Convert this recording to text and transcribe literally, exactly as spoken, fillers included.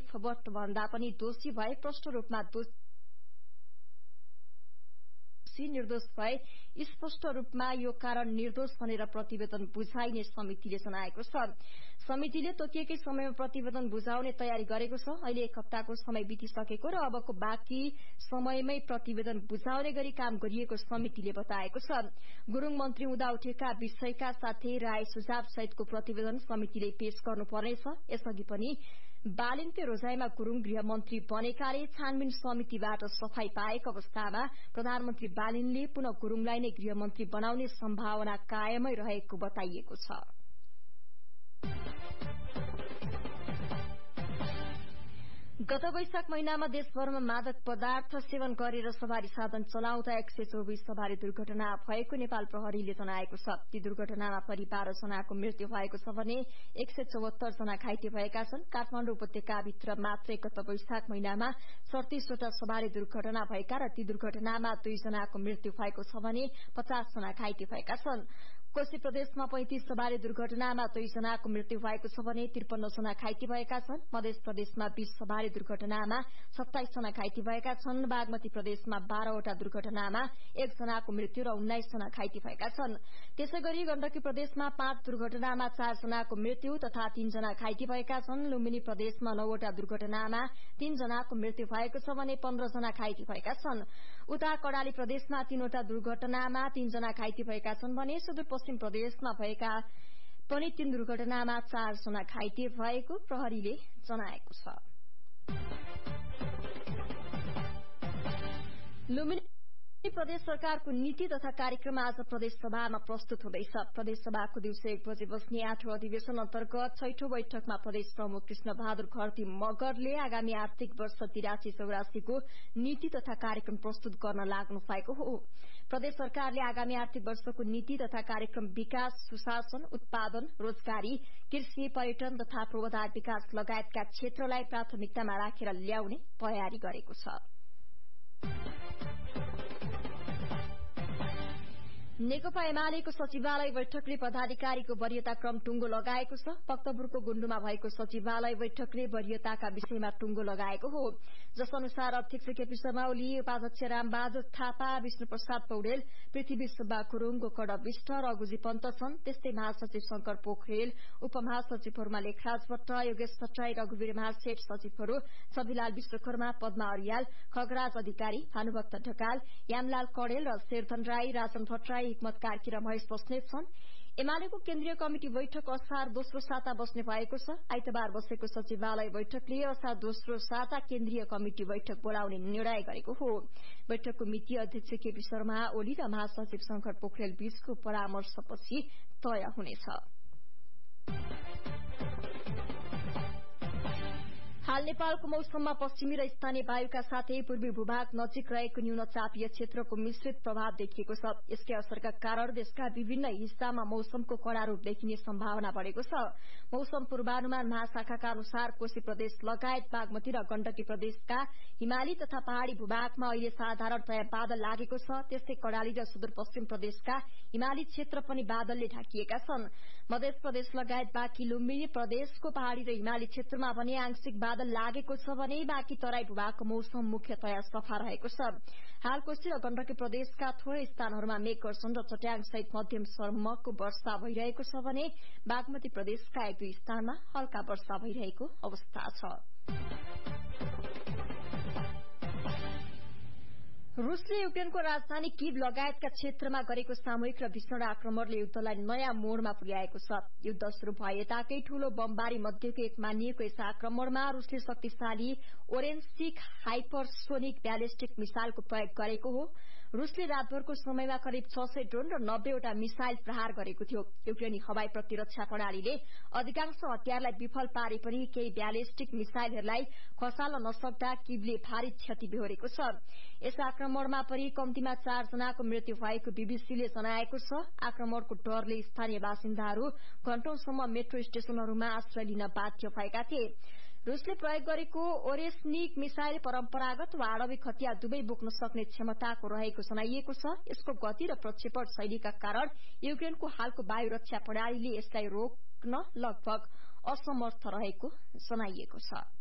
वर्ष भन्दा पनि दोषी भए प्रष्ट रूपमा दोषी निर्दोष भए स्पष्ट रूपमा यो कारण निर्दोष भनेर प्रतिवेदन बुझाइने समितिले जनाएको छ। समितिले तोकिएकै समयमा प्रतिवेदन बुझाउने तयारी गरेको छ। अहिले एक हप्ताको समय बितिसकेको र अबको बाँकी समयमै प्रतिवेदन बुझाउने गरी काम गरिएको समितिले बताएको छ। गुरूङ मन्त्री हुँदा उठेका विषयका साथै राय सुझाव सहितको प्रतिवेदन समितिले पेश गर्नुपर्नेछ। यसअघि पनि बालिनको रोजाइमा गुरूङ गृहमन्त्री बनेकाले छानबिन समितिबाट सफाई पाएको अवस्थामा प्रधानमन्त्री बालिनले पुनः गुरूङलाई नै गृहमन्त्री बनाउने सम्भावना कायमै रहेको बताइएको छ। गत वैशाख महिनामा देशभरमा मादक पदार्थ सेवन गरेर सवारी साधन चलाउँदा एक सय चौबिस सवारी दुर्घटना भएको नेपाल प्रहरीले जनाएको छ। ती दुर्घटनामा परि बाह्र जनाको मृत्यु भएको छ भने एक सय चौहत्तर जना घाइते भएका छन्। काठमाडौँ उपत्यकाभित्र मात्रै गत वैशाख महिनामा सड़तीसवटा सवारी दुर्घटना भएका र ती दुर्घटनामा दुई जनाको मृत्यु भएको छ भने पचास जना घाइते भएका छन्। कोशी प्रदेशमा पैंतिस सवारी दुर्घटनामा दुई जनाको मृत्यु भएको छ भने त्रिपन्न जना घाइते भएका छन्। मध्य प्रदेशमा बीस सवारी दुर्घटनामा सत्ताइस जना घाइते भएका छन्। बागमती प्रदेशमा बाह्रवटा दुर्घटनामा एक जनाको मृत्यु र उन्नाइस जना घाइते भएका छन्। त्यसैगरी गण्डकी प्रदेशमा पाँच दुर्घटनामा चार जनाको मृत्यु तथा तीन जना घाइते भएका छन्। लुम्बिनी प्रदेशमा नौवटा दुर्घटनामा तीन जनाको मृत्यु भएको छ भने पन्ध्र जना घाइते भएका छन्। उता कर्णाली प्रदेशमा तीनवटा दुर्घटनामा तीन जना घाइते भएका छन् भने सुदूरपश्चिम प्रदेशमा भएका पनि तीन दुर्घटनामा चार जना घाइते भएको प्रहरीले जनाएको छ। लुम्बिनी प्रदेश सरकारको नीति तथा कार्यक्रम आज प्रदेश सभामा प्रस्तुत हुँदैछ। प्रदेश सभाको दिउँसो एक बजे बस्ने आठौं अधिवेशन अन्तर्गत छैठौं बैठकमा प्रदेश प्रमुख कृष्ण बहादुर खर्ती मगरले आगामी आर्थिक वर्ष तिरासी चौरासीको नीति तथा कार्यक्रम प्रस्तुत गर्न लाग्नु भएको हो। प्रदेश सरकारले आगामी आर्थिक वर्षको नीति तथा कार्यक्रम विकास, सुशासन, उत्पादन, रोजगारी, कृषि, पर्यटन तथा पूर्वाधार विकास लगायतका क्षेत्रलाई प्राथमिकतामा राखेर ल्याउने तयारी गरेको छ। नेकपा एमालेको सचिवालय बैठकले पदाधिकारीको वरीयता क्रम टुंगो लगाएको छ। भक्तपुरको गुण्डुमा भएको सचिवालय बैठकले वरीयताका विषयमा टुंगो लगाएको हो। जस अनुसार अध्यक्ष केपी शर्मा ओली, उपाध्यक्ष रामबहादुर थापा, विष्णु प्रसाद पौडेल, पृथ्वी सुब्बा गुरूङ, गोकर्ण विष्ट, रघुजी पन्त छन्। त्यस्तै महासचिव शंकर पोखरेल, उपमहासचिवहरूमा लेखराज भट्ट, योगेश भट्टराई, रघुवीर महासेठ, सचिवहरू छविलाल विश्वकर्मा, पद्मा अरियाल, खगराज अधिकारी, भानुभक्त ढकाल, यामलाल कडेल र शेरधन राई, राजन भट्टराई, हिक्मत कार्की र महेश बस्नेत छन्। एमालेको केन्द्रीय कमिटी बैठक असार दोस्रो साता बस्ने भएको छ। आइतबार बसेको सचिवालय बैठकले असार दोस्रो साता केन्द्रीय कमिटी बैठक बोलाउने निर्णय गरेको हो। बैठकको मिति अध्यक्ष केपी शर्मा ओली र महासचिव शंकर पोखरेल बीचको परामर्शपछि तय हुनेछ। हाल नेपालको मौसममा पश्चिमी र स्थानीय वायुका साथै पूर्वी भूभाग नजिक रहेको न्यून चापीय क्षेत्रको मिश्रित प्रभाव देखिएको छ। यसकै असरका कारण देशका विभिन्न हिस्सामा मौसमको कड़ा रूप देखिने सम्भावना बढ़ेको छ। मौसम पूर्वानुमान महाशाखाका अनुसार कोशी प्रदेश लगायत बागमती र गण्डकी प्रदेशका हिमाली तथा पहाड़ी भूभागमा अहिले साधारणतया बादल लागेको छ। त्यस्तै कर्णाली र सुदूरपश्चिम प्रदेशका हिमाली क्षेत्र पनि बादलले ढाकिएका छन्। मध्य प्रदेश लगायत बाँकी लुम्बिनी प्रदेशको पहाड़ी र हिमाली क्षेत्रमा भने आंशिक बादल लागेको छ भने बाँकी तराई भूभागको मौसम मुख्यतया सफा रहेको छ। हाल कोशी र गण्डकी प्रदेशका थोरै स्थानहरूमा मेघ गर्जन र चट्याङ सहित मध्यमसम्मको वर्षा भइरहेको छ भने बागमती प्रदेशका एक दुई स्थानमा हल्का वर्षा भइरहेको अवस्था छ। रूसले युक्रेनको राजधानी कीव लगायतका क्षेत्रमा गरेको सामूहिक र भीषण आक्रमणले युद्धलाई नयाँ मोड़मा पुर्याएको छ। युद्ध शुरू भए ताकै ठूलो बमबारी मध्येको एक मानिएको यस आक्रमणमा रूसले शक्तिशाली ओरेन्सिक हाइपरसोनिक ब्यालिस्टिक मिसाइलको प्रयोग गरेको हो। रूसले रातभरको समयमा करिब छ सय ड्रोन र नब्बेवटा मिसाइल प्रहार गरेको थियो। युक्रेनी हवाई प्रतिरक्षा प्रणालीले अधिकांश हतियारलाई विफल पारे पनि केही ब्यालिस्टिक मिसाइलहरूलाई खसाल्न नसक्दा कीवले भारी क्षति बेहोरेको छ। यस आक्रमणमा पनि कम्तीमा चार जनाको मृत्यु भएको बीबीसीले जनाएको छ। आक्रमणको डरले स्थानीय बासिन्दाहरू घण्टौंसम्म मेट्रो स्टेशनहरूमा आश्रय लिन बाध्य भएका थिए। रूसले प्रयोग गरेको ओरेस्निक मिसाइल परम्परागत वा आणविक हतियार दुवै बोक्न सक्ने क्षमताको रहेको जनाइएको छ। यसको गति र प्रक्षेपण शैलीका कारण युक्रेनको हालको वायु रक्षा प्रणालीले यसलाई रोक्न लगभग असमर्थ रहेको जनाइएको छ।